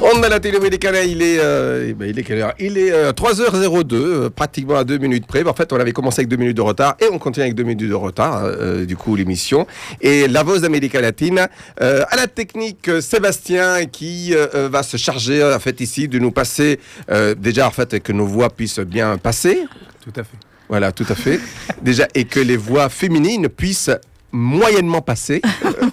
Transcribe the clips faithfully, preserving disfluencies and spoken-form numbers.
Onda latino-américaine, il est, euh, ben, il est quelle heure ? Il est euh, trois heures zéro deux, euh, pratiquement à deux minutes près. En fait, on avait commencé avec deux minutes de retard et on continue avec deux minutes de retard, euh, du coup, l'émission. Et La Voz d'América Latine, euh, à la technique, euh, Sébastien, qui euh, va se charger, en fait, ici, de nous passer, euh, déjà, en fait, que nos voix puissent bien passer. Tout à fait. Voilà, tout à fait. Déjà, et que les voix féminines puissent moyennement passer.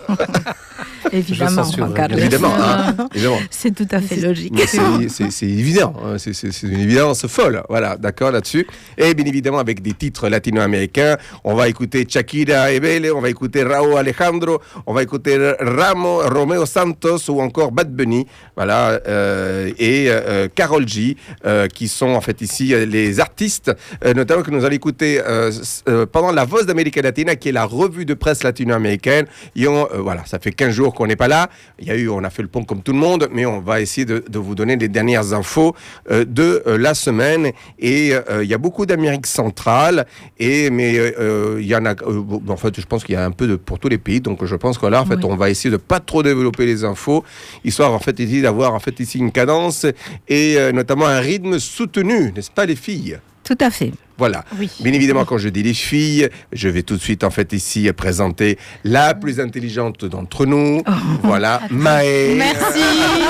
Évidemment, Juan Carlos. Évidemment, hein, évidemment. C'est tout à fait logique. Mais c'est, c'est, c'est évident, hein, c'est, c'est, c'est une évidence folle, voilà, d'accord là-dessus. Et bien évidemment avec des titres latino-américains, on va écouter Shakira Ebele, on va écouter Raúl Alejandro, on va écouter Ramo, Romeo Santos ou encore Bad Bunny, voilà, euh, et euh, Karol G, euh, qui sont en fait ici les artistes, euh, notamment que nous allons écouter euh, euh, pendant la Voz d'América Latina, qui est la revue de presse latino-américaine. Et on, euh, voilà, ça fait quinze jours qu'on n'est pas là. Il y a eu, on a fait le pont comme tout le monde, mais on va essayer de, de vous donner les dernières infos euh, de euh, la semaine. Et euh, il y a beaucoup d'Amérique centrale, et mais euh, il y en a. Euh, en fait, je pense qu'il y a un peu de, pour tous les pays. Donc, je pense que là, en fait, oui. on va essayer de pas trop développer les infos, histoire en fait ici d'avoir en fait ici une cadence et euh, notamment un rythme soutenu, n'est-ce pas, les filles ? Tout à fait. Voilà. Oui. Bien évidemment, quand je dis les filles, je vais tout de suite en fait ici présenter la plus intelligente d'entre nous. Oh. Voilà, Maë. Merci.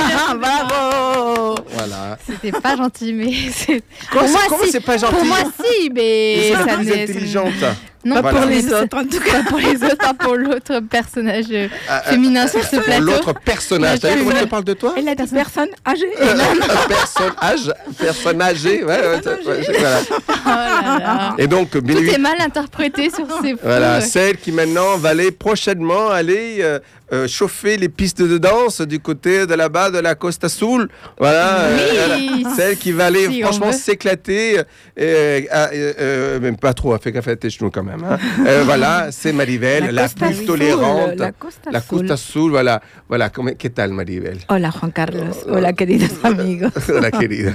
Bravo. Voilà. C'était pas gentil, mais c'est. Comment, pour moi, comment si. c'est pas gentil ? Pour moi, si, mais. C'est la ça plus n'est... intelligente. Non, pas voilà. pour les autres, en tout cas. Pas pour les autres, pas pour l'autre personnage euh, féminin euh, sur ce plateau. L'autre personnage. T'as vu comment je parle de toi ? Elle a dit personne âgée. Euh, personne âgée. Personne âgée. Ouais, ouais, ouais, voilà. Oh là là. Et donc, tout bien est mal interprété sur ces fous. Voilà, celle qui maintenant va aller prochainement aller euh, euh, chauffer les pistes de danse du côté de là-bas de la Costa Azul. Voilà, oui, euh, celle qui va aller si franchement s'éclater, euh, euh, euh, même pas trop, fais gaffe à tes genoux quand même. Hein. Euh, voilà, c'est Maribel, la, la plus tolérante. La Costa la Costa Azul, voilà, voilà. ¿Qué tal, Maribel? Hola, Juan Carlos. Hola, queridos amigos. Hola, querida.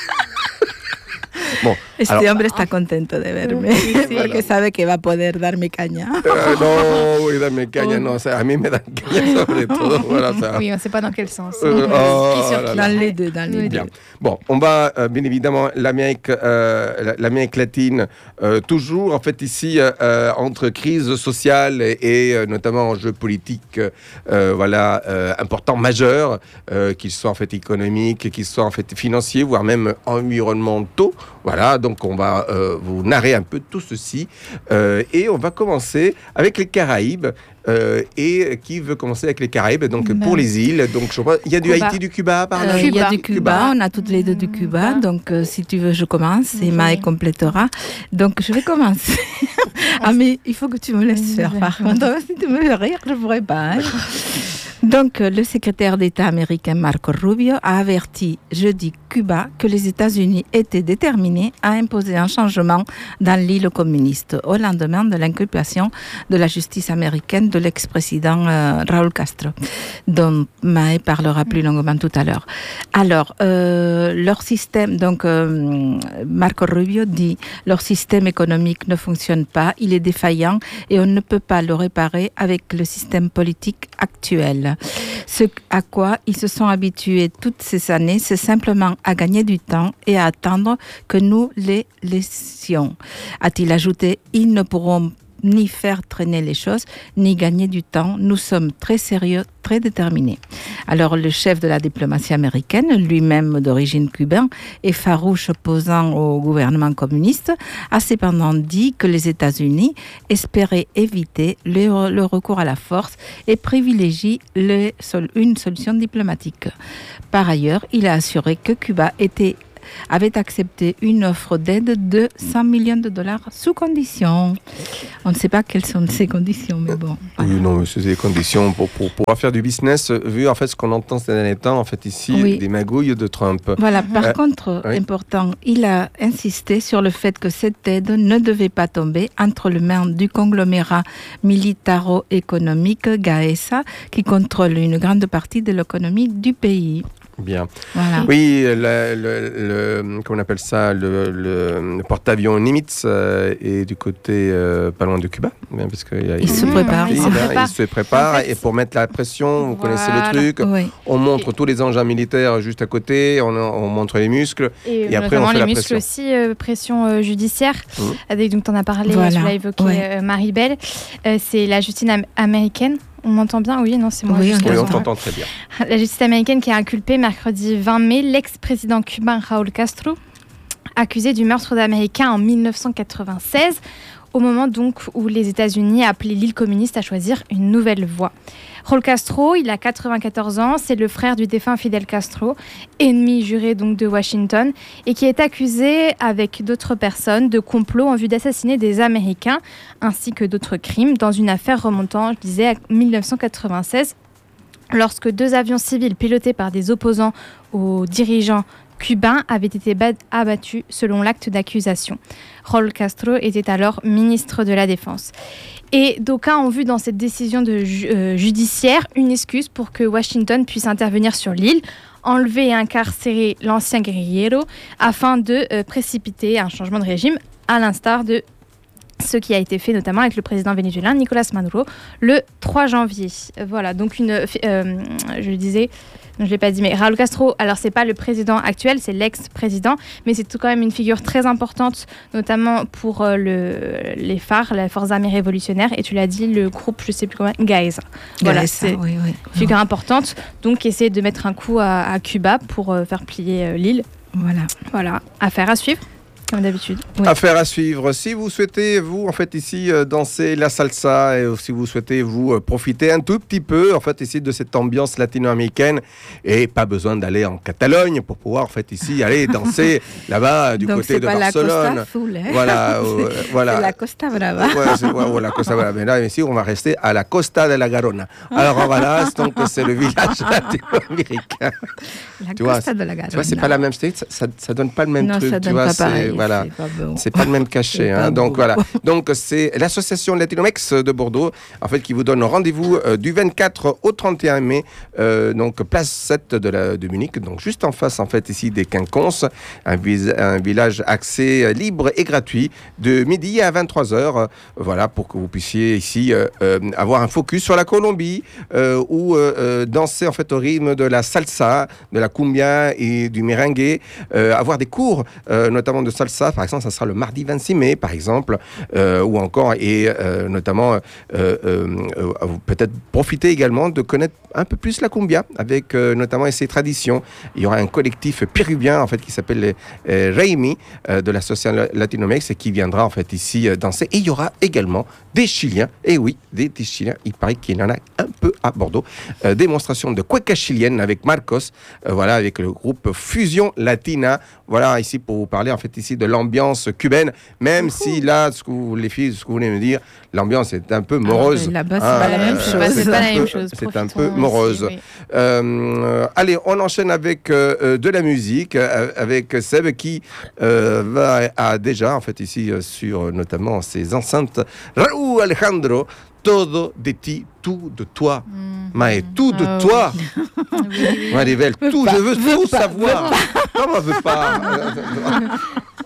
Bon, este alors, hombre está contento de verme, sí, sí. porque sabe que va a poder darme caña. Euh, non, oui, darme caña, oh. non, ça, a mí me dan caña sobre todo. Voilà, ça. Oui, on ne sait pas dans quel sens. Euh, oh, dans là, les deux, dans les bien. deux. Bon, on va euh, bien évidemment l'Amérique, euh, l'Amérique latine, euh, toujours en fait ici euh, entre crise sociale et, et euh, notamment enjeux politiques, euh, voilà, euh, importants, majeurs, euh, qu'ils soient en fait économiques, qu'ils soient en fait financiers, voire même environnementaux. Voilà, donc on va euh, vous narrer un peu tout ceci euh, et on va commencer avec les Caraïbes. Euh, et qui veut commencer avec les Caraïbes, donc ben, pour les îles. Donc je crois, il y a du Cuba. Haïti, du Cuba par là. Euh, il y a du Cuba, Cuba, on a toutes les deux du Cuba. Cuba. Donc euh, si tu veux, je commence et Maë complétera. Donc je vais commencer. Ah mais il faut que tu me laisses faire. Par contre, si tu me fais rire, je ne pourrais pas. Hein. Donc, le secrétaire d'État américain Marco Rubio a averti jeudi Cuba que les États-Unis étaient déterminés à imposer un changement dans l'île communiste au lendemain de l'inculpation de la justice américaine de l'ex-président euh, Raúl Castro, dont Maë parlera plus longuement tout à l'heure. Alors, euh, leur système, donc euh, Marco Rubio dit, leur système économique ne fonctionne pas, il est défaillant et on ne peut pas le réparer avec le système politique actuel. Ce à quoi ils se sont habitués toutes ces années, c'est simplement à gagner du temps et à attendre que nous les laissions. A-t-il ajouté, ils ne pourront ni faire traîner les choses, ni gagner du temps. Nous sommes très sérieux, très déterminés. Alors, le chef de la diplomatie américaine, lui-même d'origine cubaine et farouche opposant au gouvernement communiste, a cependant dit que les États-Unis espéraient éviter le, le recours à la force et privilégient le, une solution diplomatique. Par ailleurs, il a assuré que Cuba était avait accepté une offre d'aide de cent millions de dollars sous condition. On ne sait pas quelles sont ces conditions, mais bon. Voilà. Oui, non, mais c'est des conditions pour, pour, pour faire du business, vu en fait ce qu'on entend ces derniers temps, en fait ici, oui. des magouilles de Trump. Voilà, par euh, contre, oui. important, il a insisté sur le fait que cette aide ne devait pas tomber entre les mains du conglomérat militaro-économique Gaesa, qui contrôle une grande partie de l'économie du pays. Bien. Voilà. Oui, le, le, le, comment on appelle ça, le, le, le porte-avions Nimitz euh, est du côté euh, pas loin de Cuba, bien, parce que il, y a, il, il se prépare. Il, il, il, prépare. il se prépare en fait, et pour mettre la pression, vous voilà. connaissez le truc. Oui. On montre et... tous les engins militaires juste à côté, on, on montre les muscles et, et après on fait les la muscles pression. aussi, euh, pression euh, judiciaire. Mmh. Avec donc t'en as parlé, voilà. Tu l'as évoqué, ouais. euh, Marie-Belle. Euh, c'est la justice am- américaine. On m'entend bien? Oui, non, c'est moi. Oui, on, oui, on t'entend très bien. La justice américaine qui a inculpé mercredi vingt mai l'ex-président cubain Raúl Castro, accusé du meurtre d'Américains en dix-neuf cent quatre-vingt-seize, au moment donc où les États-Unis appelaient l'île communiste à choisir une nouvelle voie. Raúl Castro, il a quatre-vingt-quatorze ans, c'est le frère du défunt Fidel Castro, ennemi juré donc de Washington, et qui est accusé avec d'autres personnes de complot en vue d'assassiner des Américains, ainsi que d'autres crimes, dans une affaire remontant, je disais, à dix-neuf cent quatre-vingt-seize, lorsque deux avions civils pilotés par des opposants aux dirigeants cubains avaient été abattus selon l'acte d'accusation. Raúl Castro était alors ministre de la Défense. Et d'aucuns ont vu dans cette décision de ju- euh, judiciaire une excuse pour que Washington puisse intervenir sur l'île, enlever et incarcérer l'ancien guerrillero afin de euh, précipiter un changement de régime, à l'instar de ce qui a été fait notamment avec le président vénézuélien Nicolás Maduro le trois janvier. Voilà, donc une, euh, je le disais, je ne l'ai pas dit, mais Raúl Castro, alors c'est pas le président actuel, c'est l'ex-président, mais c'est tout quand même une figure très importante, notamment pour euh, le, les phares, les forces armées révolutionnaires, et tu l'as dit, le groupe, je sais plus comment, Gaeza. Voilà, Gaeza, c'est oui, oui. une figure importante, donc essayer de mettre un coup à, à Cuba pour euh, faire plier euh, l'île. Voilà. Voilà, affaire à suivre. Comme d'habitude. Oui. Affaire à suivre. Si vous souhaitez, vous, en fait, ici, euh, danser la salsa, et si vous souhaitez, vous, euh, profiter un tout petit peu, en fait, ici, de cette ambiance latino-américaine, et pas besoin d'aller en Catalogne pour pouvoir, en fait, ici, aller danser là-bas, du donc côté de pas Barcelone. La Costa Full, hein. Voilà, euh, voilà. C'est la Costa Brava. Ouais, c'est, ouais, ouais, la Costa Brava. Mais là, ici, on va rester à la Costa de la Garona. Alors, voilà, donc, c'est le village latino-américain. La tu Costa vois, de la Garona. Tu vois, c'est pas la même state, ça, ça, ça donne pas le même non, truc. Ça tu donne vois, pas c'est, pareil, voilà. C'est pas bon. C'est pas le même cachet, hein. Donc beau. Voilà. Donc c'est l'association Latinomex de Bordeaux, en fait, qui vous donne rendez-vous euh, du vingt-quatre au trente et un mai, euh, donc place sept de, la, de Munich, donc juste en face, en fait, ici des Quinconces, un, vis- un village accès libre et gratuit de midi à vingt-trois heures, euh, voilà, pour que vous puissiez ici euh, euh, avoir un focus sur la Colombie euh, ou euh, danser en fait au rythme de la salsa, de la cumbia et du merengue, euh, avoir des cours, euh, notamment de salsa, par exemple, ça sera le mardi vingt-six mai, par exemple, euh, ou encore, et euh, notamment, euh, euh, euh, peut-être profiter également de connaître un peu plus la cumbia, avec euh, notamment ses traditions. Il y aura un collectif péruvien, en fait, qui s'appelle les euh, Reimi, euh, de l'association Latinomex, et qui viendra, en fait, ici euh, danser. Et il y aura également des Chiliens, et oui, des, des Chiliens, il paraît qu'il y en a un peu à Bordeaux, euh, démonstration de cueca chilienne avec Marcos, euh, voilà, avec le groupe Fusion Latina, voilà, ici, pour vous parler, en fait, ici, de l'ambiance cubaine, même si là, ce que vous, les filles, ce que vous venez me dire, l'ambiance est un peu morose. Ah, là-bas, c'est hein, pas la même euh, chose. C'est, c'est pas la un, même peu, chose. c'est un peu morose. Aussi, oui. euh, allez, on enchaîne avec euh, de la musique, euh, avec Seb qui euh, va, a déjà, en fait, ici, euh, sur notamment ses enceintes, Raúl Alejandro, todo de ti, tout de toi. Mmh. Mais tout de oh, toi. Oui. oui, oui. Maribel, tout, pas, je veux tout pas, savoir. Comment veut pas